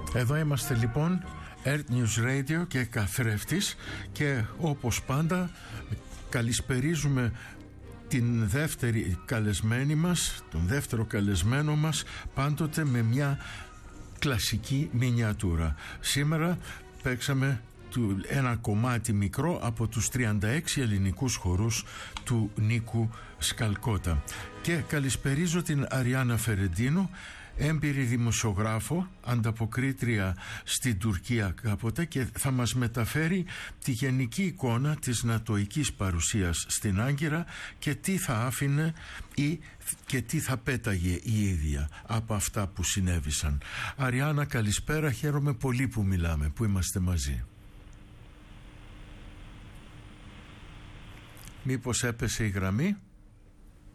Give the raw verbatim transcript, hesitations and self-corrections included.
Εδώ είμαστε λοιπόν, Earth News Radio και καθρέφτης, και όπως πάντα καλησπερίζουμε την δεύτερη καλεσμένη μας, τον δεύτερο καλεσμένο μας, πάντοτε με μια κλασική μινιατούρα. Σήμερα παίξαμε ένα κομμάτι μικρό από τους τριάντα έξι ελληνικούς χορούς του Νίκου Σκαλκότα. Και καλησπερίζω την Αριάννα Φερεντίνου, έμπειρη δημοσιογράφο, ανταποκρίτρια στην Τουρκία κάποτε, και θα μας μεταφέρει τη γενική εικόνα της νατοικής παρουσίας στην Άγκυρα και τι θα άφηνε ή και τι θα πέταγε η ίδια από αυτά που συνέβησαν. Αριάννα, καλησπέρα, χαίρομαι πολύ που μιλάμε, που είμαστε μαζί. Μήπως έπεσε η γραμμή?